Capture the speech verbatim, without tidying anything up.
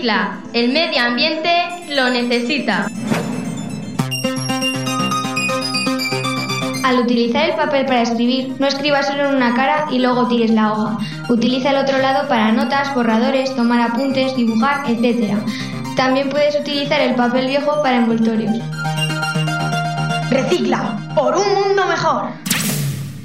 recicla. El medio ambiente lo necesita. Al utilizar el papel para escribir, no escribas solo en una cara y luego tires la hoja. Utiliza el otro lado para notas, borradores, tomar apuntes, dibujar, etcétera. También puedes utilizar el papel viejo para envoltorios. Recicla por un mundo mejor.